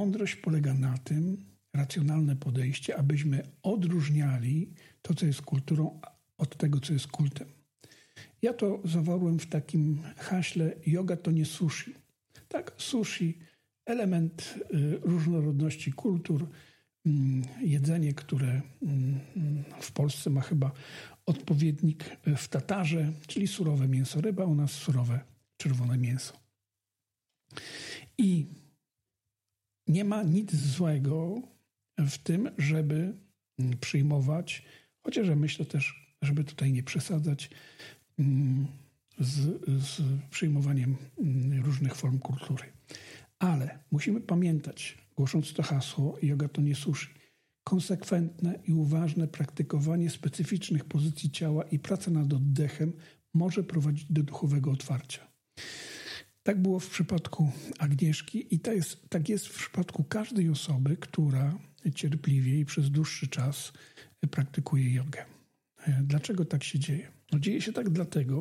mądrość polega na tym, racjonalne podejście, abyśmy odróżniali to, co jest kulturą, od tego, co jest kultem. Ja to zawarłem w takim haśle: yoga to nie sushi. Tak, sushi, element różnorodności kultur, jedzenie, które w Polsce ma chyba odpowiednik w Tatarze, czyli surowe mięso ryba, u nas surowe czerwone mięso. I nie ma nic złego w tym, żeby przyjmować, chociaż ja myślę też, żeby tutaj nie przesadzać z przyjmowaniem różnych form kultury. Ale musimy pamiętać, głosząc to hasło yoga to nie sushi, konsekwentne i uważne praktykowanie specyficznych pozycji ciała i praca nad oddechem może prowadzić do duchowego otwarcia. Tak było w przypadku Agnieszki i tak jest w przypadku każdej osoby, która cierpliwie i przez dłuższy czas praktykuje jogę. Dlaczego tak się dzieje? No, dzieje się tak dlatego,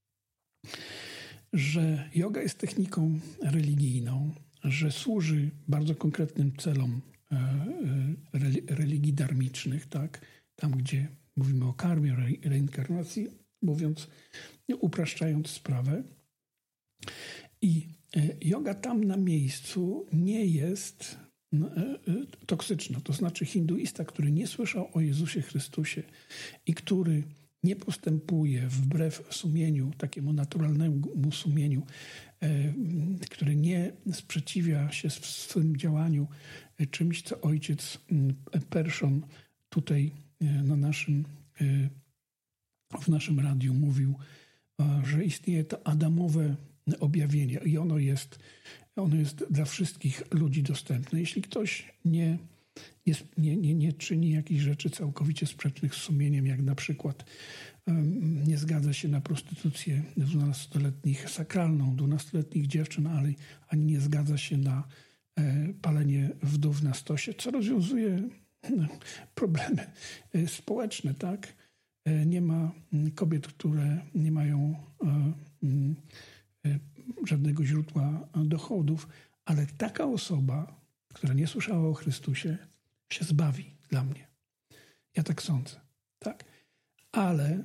że joga jest techniką religijną, że służy bardzo konkretnym celom religii darmicznych, tak? Tam, gdzie mówimy o karmie, reinkarnacji, mówiąc, upraszczając sprawę. I joga tam na miejscu nie jest toksyczna. To znaczy hinduista, który nie słyszał o Jezusie Chrystusie i który nie postępuje wbrew sumieniu, takiemu naturalnemu sumieniu, który nie sprzeciwia się w swym działaniu czymś, co ojciec Perszon tutaj w naszym radiu mówił, że istnieje to Adamowe objawienie i ono jest dla wszystkich ludzi dostępne. Jeśli ktoś nie czyni jakichś rzeczy całkowicie sprzecznych z sumieniem, jak na przykład nie zgadza się na prostytucję 12-letnich, sakralną 12-letnich dziewczyn, ani nie zgadza się na palenie wdów na stosie, co rozwiązuje problemy społeczne, tak? Nie ma kobiet, które nie mają żadnego źródła dochodów, ale taka osoba, która nie słyszała o Chrystusie, się zbawi dla mnie. Ja tak sądzę. Tak? Ale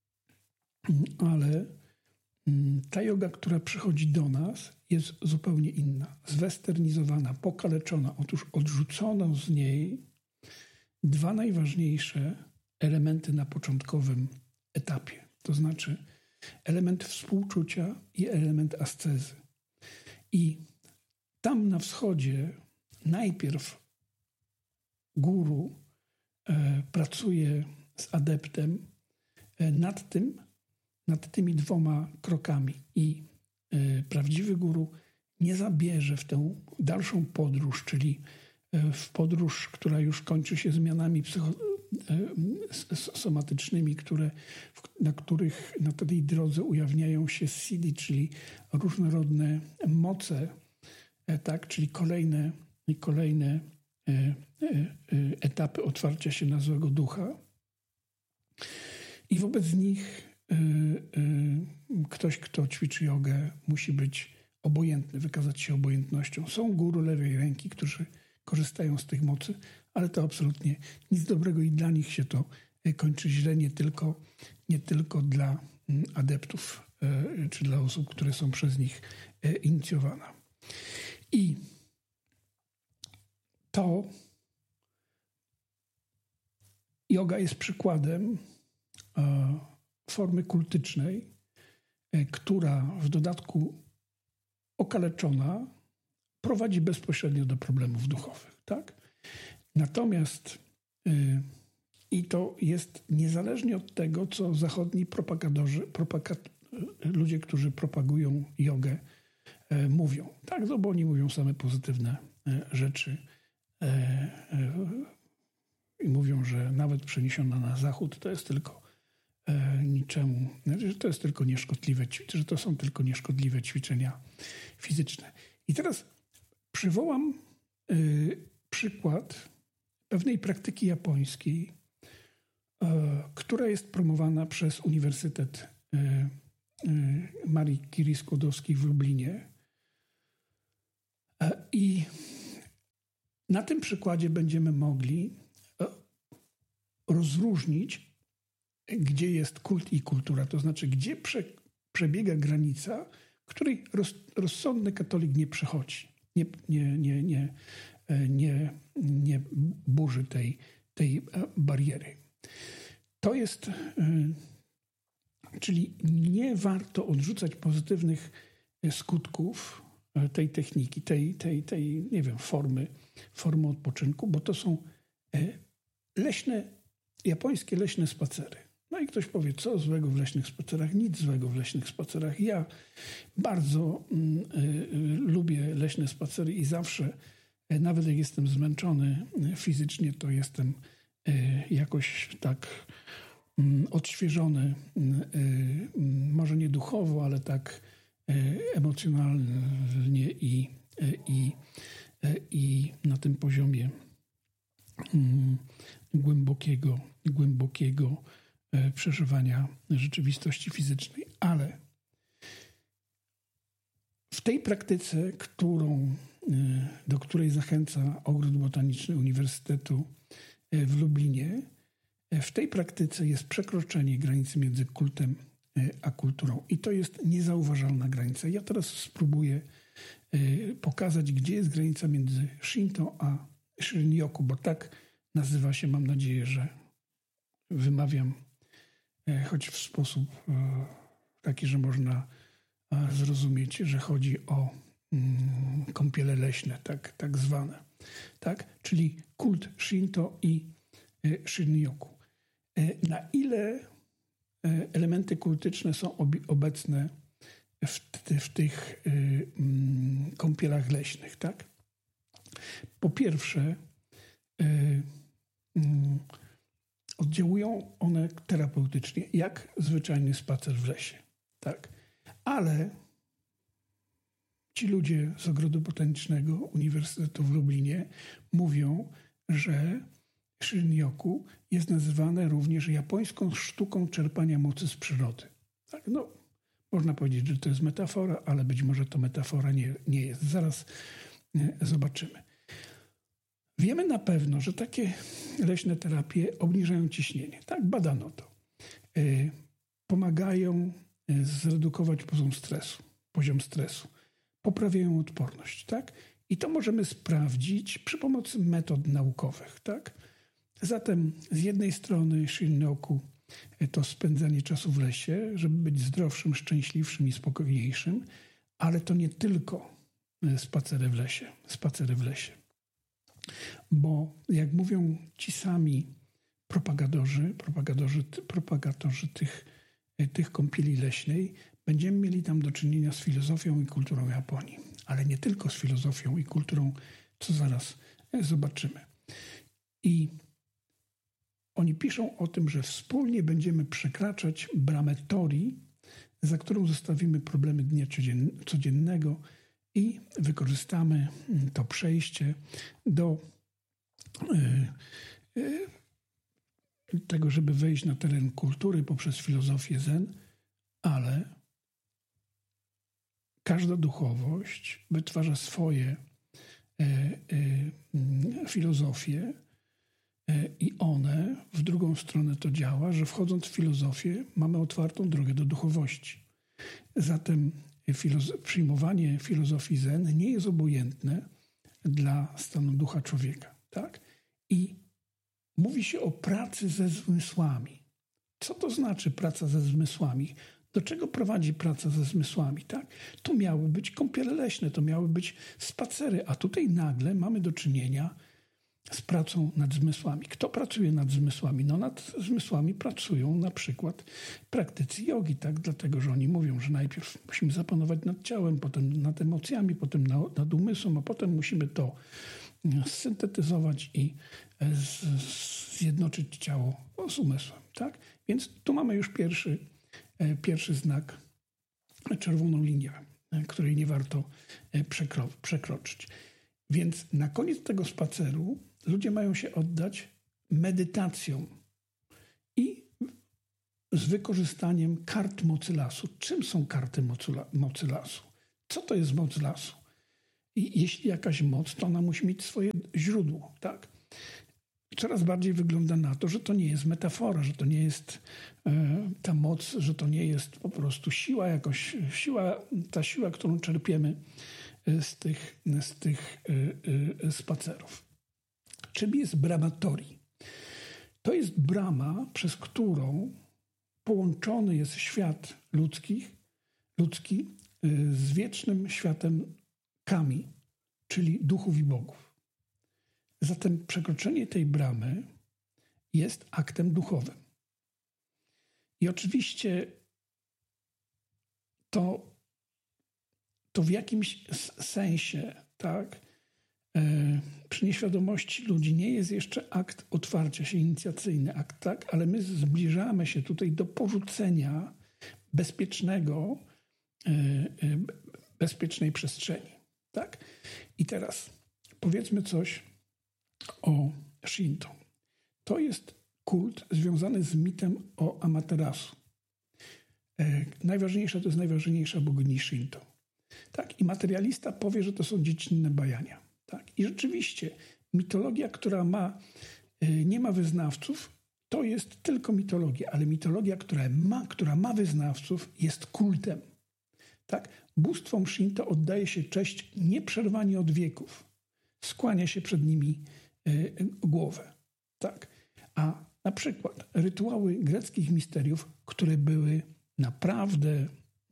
ta joga, która przychodzi do nas, jest zupełnie inna. Zwesternizowana, pokaleczona. Otóż odrzucono z niej dwa najważniejsze elementy na początkowym etapie. To znaczy element współczucia i element ascezy. I tam na wschodzie najpierw guru pracuje z adeptem nad tymi dwoma krokami i prawdziwy guru nie zabierze w tę dalszą podróż, czyli w podróż, która już kończy się zmianami somatycznymi, na tej drodze ujawniają się siddhi, czyli różnorodne moce, tak, czyli kolejne etapy otwarcia się na złego ducha. I wobec nich ktoś, kto ćwiczy jogę, musi być obojętny, wykazać się obojętnością. Są guru lewej ręki, którzy korzystają z tych mocy, ale to absolutnie nic dobrego i dla nich się to kończy źle, nie tylko dla adeptów czy dla osób, które są przez nich inicjowane. I to joga jest przykładem formy kultycznej, która w dodatku okaleczona prowadzi bezpośrednio do problemów duchowych. Tak? Natomiast i to jest niezależnie od tego, co zachodni ludzie, którzy propagują jogę, mówią. Tak, no bo oni mówią same pozytywne rzeczy i mówią, że nawet przeniesiona na zachód to jest tylko niczemu, że to jest tylko nieszkodliwe, że to są tylko nieszkodliwe ćwiczenia fizyczne. I teraz przywołam przykład pewnej praktyki japońskiej, która jest promowana przez Uniwersytet Marii Curie Skłodowskiej w Lublinie. I Na tym przykładzie będziemy mogli rozróżnić, gdzie jest kult i kultura, to znaczy, gdzie przebiega granica, której rozsądny katolik nie przechodzi, nie burzy tej bariery. To jest, czyli nie warto odrzucać pozytywnych skutków tej techniki, tej nie wiem, formy odpoczynku, bo to są japońskie leśne spacery. No i ktoś powie, co złego w leśnych spacerach? Nic złego w leśnych spacerach. Ja bardzo lubię leśne spacery i zawsze, nawet jak jestem zmęczony fizycznie, to jestem jakoś tak odświeżony, może nie duchowo, ale tak emocjonalnie i na tym poziomie głębokiego przeżywania rzeczywistości fizycznej. Ale w tej praktyce, do której zachęca Ogród Botaniczny Uniwersytetu w Lublinie, w tej praktyce jest przekroczenie granicy między kultem a kulturą. I to jest niezauważalna granica. Ja teraz spróbuję pokazać, gdzie jest granica między Shinto a Shinryoku, bo tak nazywa się, mam nadzieję, że wymawiam, choć w sposób taki, że można zrozumieć, że chodzi o kąpiele leśne, tak zwane. Tak? Czyli kult Shinto i Shinryoku. Na ile elementy kultyczne są obecne w tych kąpielach leśnych, tak? Po pierwsze, oddziałują one terapeutycznie, jak zwyczajny spacer w lesie, tak? Ale ci ludzie z Ogrodu Botanicznego Uniwersytetu w Lublinie mówią, że Shinryoku jest nazywane również japońską sztuką czerpania mocy z przyrody. Tak, no, można powiedzieć, że to jest metafora, ale być może to metafora nie jest. Zaraz zobaczymy. Wiemy na pewno, że takie leśne terapie obniżają ciśnienie. Tak, badano to. Pomagają zredukować poziom stresu. Poprawiają odporność. Tak? I to możemy sprawdzić przy pomocy metod naukowych. Tak? Zatem z jednej strony Shinryoku to spędzanie czasu w lesie, żeby być zdrowszym, szczęśliwszym i spokojniejszym, ale to nie tylko spacery w lesie. Bo jak mówią ci sami propagatorzy tych kąpieli leśnej, będziemy mieli tam do czynienia z filozofią i kulturą Japonii. Ale nie tylko z filozofią i kulturą, co zaraz zobaczymy. I oni piszą o tym, że wspólnie będziemy przekraczać bramę torii, za którą zostawimy problemy dnia codziennego i wykorzystamy to przejście do tego, żeby wejść na teren kultury poprzez filozofię zen, ale każda duchowość wytwarza swoje filozofie i one w drugą stronę to działa, że wchodząc w filozofię mamy otwartą drogę do duchowości. Zatem przyjmowanie filozofii zen nie jest obojętne dla stanu ducha człowieka. Tak? I mówi się o pracy ze zmysłami. Co to znaczy praca ze zmysłami? Do czego prowadzi praca ze zmysłami? Tak? To miały być kąpiele leśne, to miały być spacery, a tutaj nagle mamy do czynienia z pracą nad zmysłami. Kto pracuje nad zmysłami? No nad zmysłami pracują na przykład praktycy jogi, tak? Dlatego, że oni mówią, że najpierw musimy zapanować nad ciałem, potem nad emocjami, potem nad umysłem, a potem musimy to syntetyzować i zjednoczyć ciało z umysłem. Tak? Więc tu mamy już pierwszy znak, czerwoną linię, której nie warto przekroczyć. Więc na koniec tego spaceru ludzie mają się oddać medytacjom i z wykorzystaniem kart mocy lasu. Czym są karty mocy lasu? Co to jest moc lasu? I jeśli jakaś moc, to ona musi mieć swoje źródło, tak? Coraz bardziej wygląda na to, że to nie jest metafora, że to nie jest ta moc, że to nie jest po prostu ta siła, którą czerpiemy z tych spacerów. Czym jest brama Tori? To jest brama, przez którą połączony jest świat ludzki z wiecznym światem Kami, czyli duchów i bogów. Zatem przekroczenie tej bramy jest aktem duchowym. I oczywiście to w jakimś sensie, tak, przy nieświadomości ludzi nie jest jeszcze akt otwarcia się, inicjacyjny akt, tak, ale my zbliżamy się tutaj do porzucenia bezpiecznej przestrzeni, tak. I teraz powiedzmy coś o Shinto. To jest kult związany z mitem o Amaterasu. To jest najważniejsza bogini Shinto. Tak? I materialista powie, że to są dziecinne bajania. Tak? I rzeczywiście mitologia, która nie ma wyznawców, to jest tylko mitologia, ale mitologia, która ma wyznawców, jest kultem. Tak? Bóstwom Shinto oddaje się cześć nieprzerwanie od wieków. Skłania się przed nimi głowę. Tak? A na przykład rytuały greckich misteriów, które były naprawdę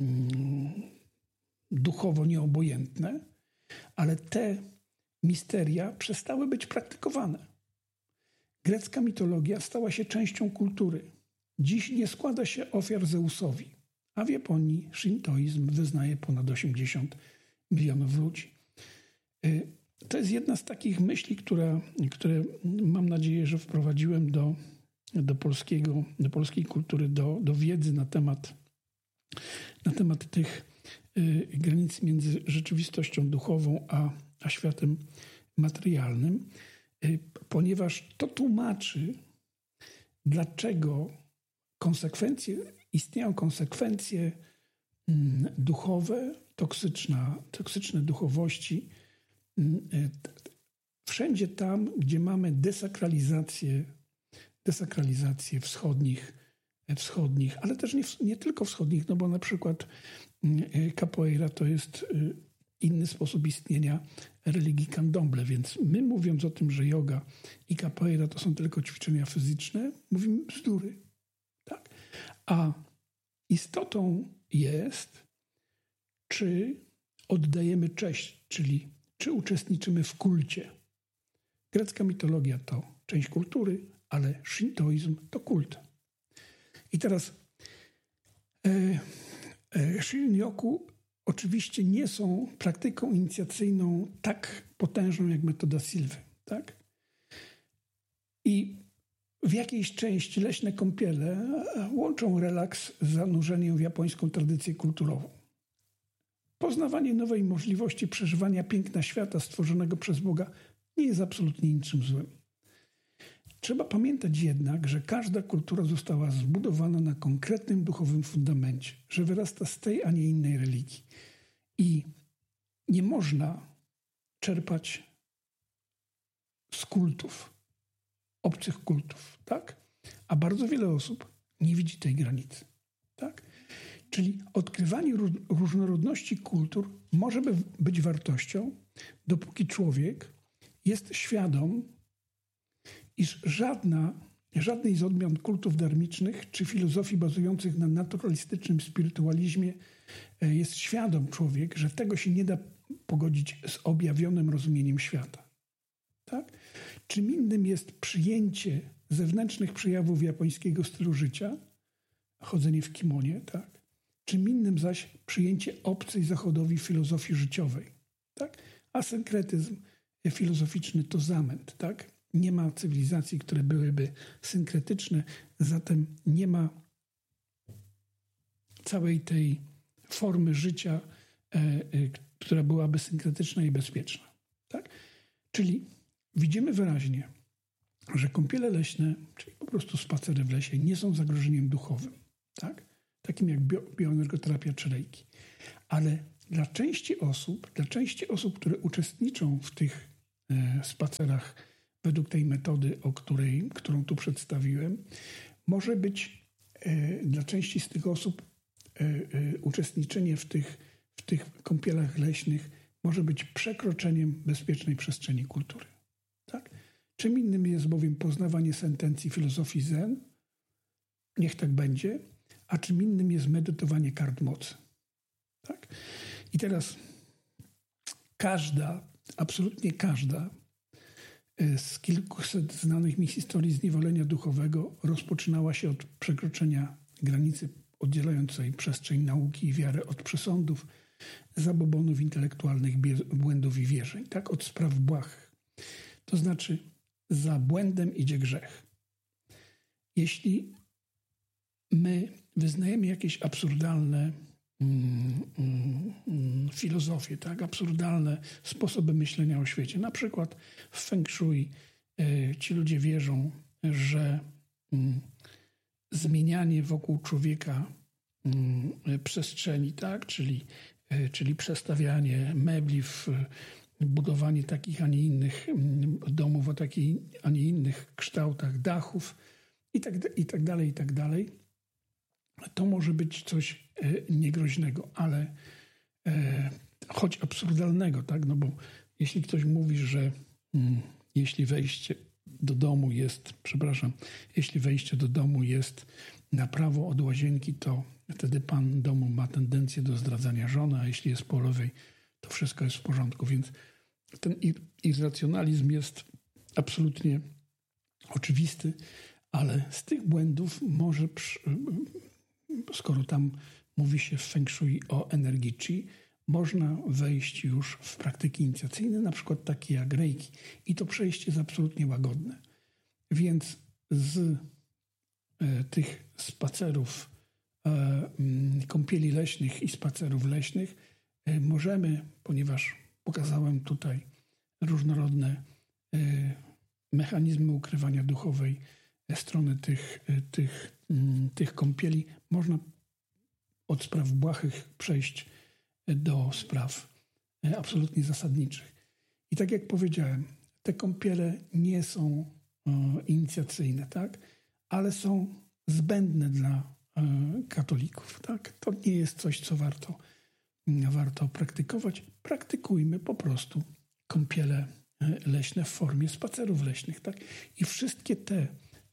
duchowo nieobojętne, ale te misteria przestały być praktykowane. Grecka mitologia stała się częścią kultury. Dziś nie składa się ofiar Zeusowi, a w Japonii shintoizm wyznaje ponad 80 milionów ludzi. To jest jedna z takich myśli, które mam nadzieję, że wprowadziłem do polskiej kultury, do wiedzy na temat tych granic między rzeczywistością duchową a światem materialnym, ponieważ to tłumaczy, dlaczego istnieją konsekwencje duchowe, toksyczne duchowości, wszędzie tam, gdzie mamy desakralizację wschodnich, ale też nie tylko wschodnich, no bo na przykład capoeira to jest inny sposób istnienia religii candomblé, więc my, mówiąc o tym, że yoga i capoeira to są tylko ćwiczenia fizyczne, mówimy bzdury. Tak? A istotą jest, czy oddajemy cześć, czyli czy uczestniczymy w kulcie. Grecka mitologia to część kultury, ale shintoizm to kult. I teraz Shin-Ryoku oczywiście nie są praktyką inicjacyjną tak potężną jak metoda Silwy. Tak? I w jakiejś części leśne kąpiele łączą relaks z zanurzeniem w japońską tradycję kulturową. Poznawanie nowej możliwości przeżywania piękna świata stworzonego przez Boga nie jest absolutnie niczym złym. Trzeba pamiętać jednak, że każda kultura została zbudowana na konkretnym duchowym fundamencie, że wyrasta z tej, a nie innej religii. I nie można czerpać z kultów, obcych kultów, tak? A bardzo wiele osób nie widzi tej granicy, tak? Czyli odkrywanie różnorodności kultur może być wartością, dopóki człowiek jest świadom, iż żadnej z odmian kultów dharmicznych czy filozofii bazujących na naturalistycznym spirytualizmie jest świadom człowiek, że tego się nie da pogodzić z objawionym rozumieniem świata. Tak? Czym innym jest przyjęcie zewnętrznych przejawów japońskiego stylu życia, chodzenie w kimonie, tak? Czym innym zaś przyjęcie obcej zachodowi filozofii życiowej. Tak? A synkretyzm filozoficzny to zamęt, tak? Nie ma cywilizacji, które byłyby synkretyczne, zatem nie ma całej tej formy życia, która byłaby synkretyczna i bezpieczna. Tak? Czyli widzimy wyraźnie, że kąpiele leśne, czyli po prostu spacery w lesie, nie są zagrożeniem duchowym, tak? Takim jak bioenergoterapia czy reiki. Ale dla części osób, które uczestniczą w tych spacerach według tej metody, którą tu przedstawiłem, może być dla części z tych osób uczestniczenie w tych kąpielach leśnych może być przekroczeniem bezpiecznej przestrzeni kultury. Tak? Czym innym jest bowiem poznawanie sentencji filozofii Zen, niech tak będzie, a czym innym jest medytowanie kart mocy. Tak? I teraz absolutnie każda z kilkuset znanych mi historii zniewolenia duchowego rozpoczynała się od przekroczenia granicy oddzielającej przestrzeń nauki i wiary od przesądów, zabobonów intelektualnych, błędów i wierzeń. Tak? Od spraw błahych. To znaczy, za błędem idzie grzech. Jeśli my wyznajemy jakieś absurdalne filozofie, tak? Absurdalne sposoby myślenia o świecie. Na przykład w Feng Shui ci ludzie wierzą, że zmienianie wokół człowieka przestrzeni, tak? Czyli przestawianie mebli, budowanie takich, a nie innych domów o takich, a nie innych kształtach dachów i tak dalej, to może być coś niegroźnego, ale choć absurdalnego, tak? No bo jeśli ktoś mówi, że jeśli wejście do domu jest na prawo od łazienki, to wtedy pan domu ma tendencję do zdradzania żony, a jeśli jest po lewej, to wszystko jest w porządku. Więc ten irracjonalizm jest absolutnie oczywisty, ale z tych błędów może, skoro tam mówi się w Feng Shui o energii Qi, można wejść już w praktyki inicjacyjne, na przykład takie jak Reiki. I to przejście jest absolutnie łagodne. Więc z tych spacerów, kąpieli leśnych i spacerów leśnych możemy, ponieważ pokazałem tutaj różnorodne mechanizmy ukrywania duchowej strony tych kąpieli, można od spraw błahych przejść do spraw absolutnie zasadniczych. I tak jak powiedziałem, te kąpiele nie są inicjacyjne, tak? Ale są zbędne dla katolików. Tak? To nie jest coś, co warto praktykować. Praktykujmy po prostu kąpiele leśne w formie spacerów leśnych. Tak? I wszystkie te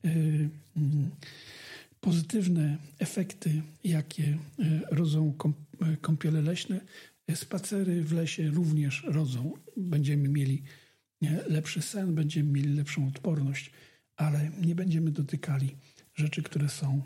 pozytywne efekty, jakie rodzą kąpiele leśne, spacery w lesie również rodzą. Będziemy mieli lepszy sen, będziemy mieli lepszą odporność, ale nie będziemy dotykali rzeczy, które są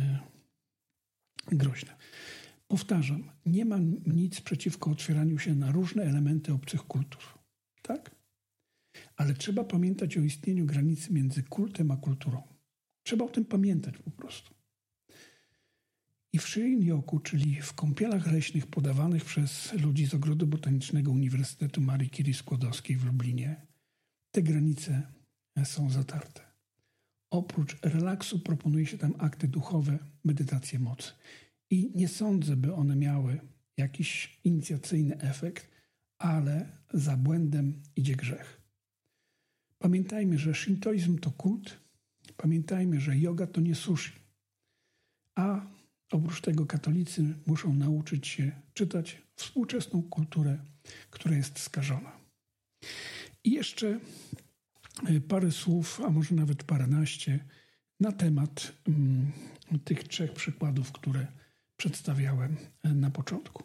groźne. Powtarzam, nie mam nic przeciwko otwieraniu się na różne elementy obcych kultur. Tak? Ale trzeba pamiętać o istnieniu granicy między kultem a kulturą. Trzeba o tym pamiętać po prostu. I w Shirin-yoku, czyli w kąpielach leśnych podawanych przez ludzi z Ogrodu Botanicznego Uniwersytetu Marii Curie Skłodowskiej w Lublinie, te granice są zatarte. Oprócz relaksu proponuje się tam akty duchowe, medytacje mocy. I nie sądzę, by one miały jakiś inicjacyjny efekt, ale za błędem idzie grzech. Pamiętajmy, że shintoizm to kult. Pamiętajmy, że yoga to nie sushi. A oprócz tego katolicy muszą nauczyć się czytać współczesną kulturę, która jest skażona. I jeszcze parę słów, a może nawet paręnaście, na temat tych trzech przykładów, które przedstawiałem na początku.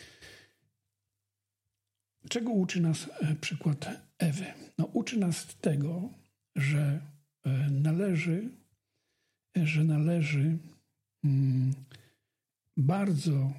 Czego uczy nas przykład Ewy? No, uczy nas tego, że należy bardzo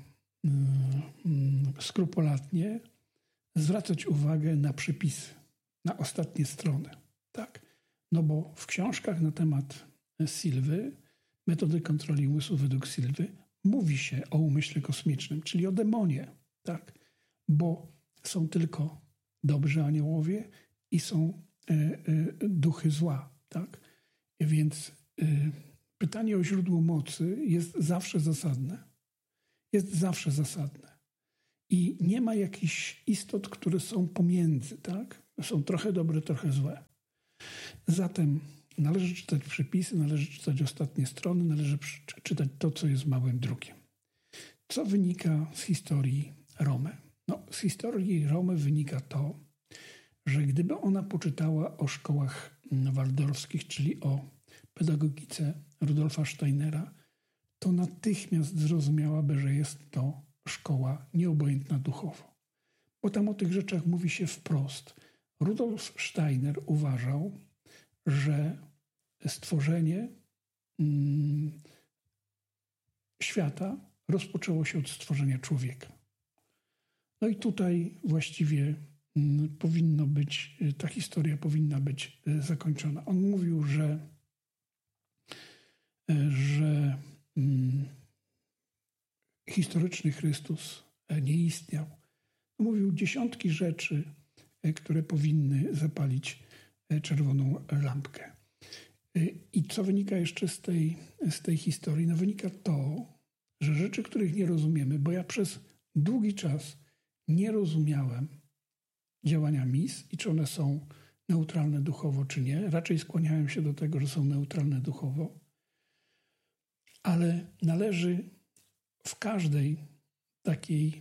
skrupulatnie zwracać uwagę na przepisy, na ostatnie strony. Tak? No bo w książkach na temat Sylwy, metody kontroli umysłu według Sylwy, mówi się o umyśle kosmicznym, czyli o demonie. Tak? Bo są tylko dobrzy aniołowie i są duchy zła. Tak? Więc pytanie o źródło mocy jest zawsze zasadne. Jest zawsze zasadne. I nie ma jakichś istot, które są pomiędzy, tak? Są trochę dobre, trochę złe. Zatem należy czytać przepisy, należy czytać ostatnie strony, należy czytać to, co jest małym drukiem. Co wynika z historii Romy? No, z historii Romy wynika to, że gdyby ona poczytała o szkołach waldorfskich, czyli o pedagogice Rudolfa Steinera, to natychmiast zrozumiałaby, że jest to szkoła nieobojętna duchowo. Bo tam o tych rzeczach mówi się wprost. Rudolf Steiner uważał, że stworzenie świata rozpoczęło się od stworzenia człowieka. No i tutaj właściwie ta historia powinna być zakończona. On mówił, że historyczny Chrystus nie istniał. Mówił dziesiątki rzeczy, które powinny zapalić czerwoną lampkę. I co wynika jeszcze z tej historii? No wynika to, że rzeczy, których nie rozumiemy, bo ja przez długi czas nie rozumiałem działania mis i czy one są neutralne duchowo, czy nie. Raczej skłaniałem się do tego, że są neutralne duchowo. Ale należy w każdej takiej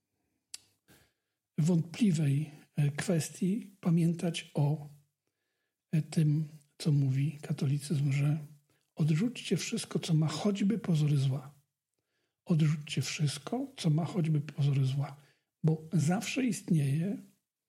wątpliwej kwestii pamiętać o tym, co mówi katolicyzm, że odrzućcie wszystko, co ma choćby pozory zła. Odrzućcie wszystko, co ma choćby pozory zła. Bo zawsze istnieje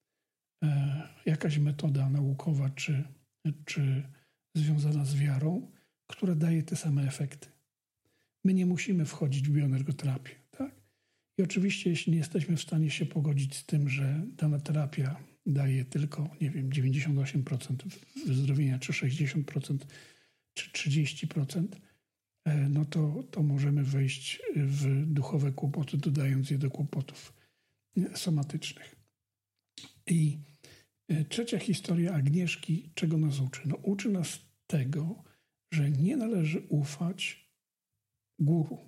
jakaś metoda naukowa czy związana z wiarą, która daje te same efekty. My nie musimy wchodzić w bioenergoterapię, tak? I oczywiście, jeśli nie jesteśmy w stanie się pogodzić z tym, że dana terapia daje tylko, 98% wyzdrowienia, czy 60%, czy 30%, no to możemy wejść w duchowe kłopoty, dodając je do kłopotów somatycznych. I trzecia historia Agnieszki, czego nas uczy? No, uczy nas tego, że nie należy ufać guru,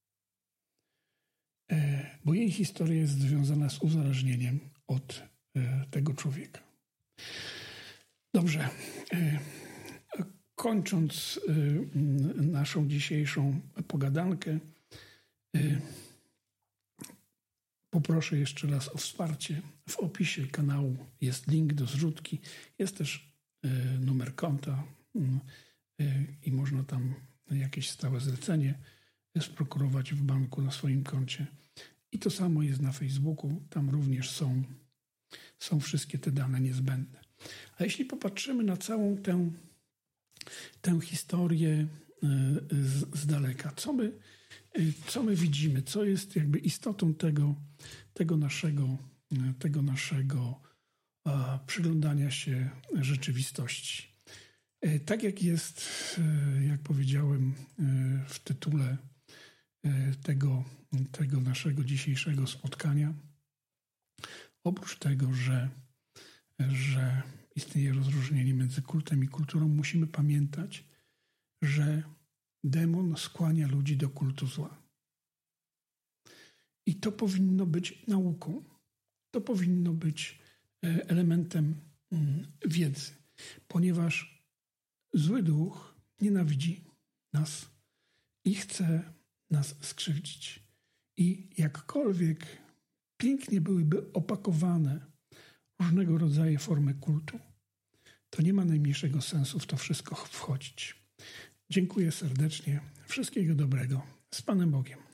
bo jej historia jest związana z uzależnieniem od tego człowieka. Dobrze. Kończąc naszą dzisiejszą pogadankę, poproszę jeszcze raz o wsparcie. W opisie kanału jest link do zrzutki, jest też numer konta i można tam jakieś stałe zlecenie sprokurować w banku na swoim koncie. I to samo jest na Facebooku, tam również są wszystkie te dane niezbędne. A jeśli popatrzymy na całą tę historię z daleka, co my widzimy, co jest jakby istotą tego naszego przyglądania się rzeczywistości. Tak jak jest, jak powiedziałem w tytule tego naszego dzisiejszego spotkania, oprócz tego, że istnieje rozróżnienie między kultem i kulturą, musimy pamiętać, że demon skłania ludzi do kultu zła. I to powinno być nauką. To powinno być elementem wiedzy, ponieważ zły duch nienawidzi nas i chce nas skrzywdzić. I jakkolwiek pięknie byłyby opakowane różnego rodzaju formy kultu, to nie ma najmniejszego sensu w to wszystko wchodzić. Dziękuję serdecznie. Wszystkiego dobrego. Z Panem Bogiem.